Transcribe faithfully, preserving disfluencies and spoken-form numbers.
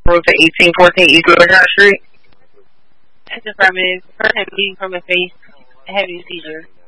referral to eighteen fourteen East Georgia Street. That's affirmative. Person bleeding from the face, having a seizure.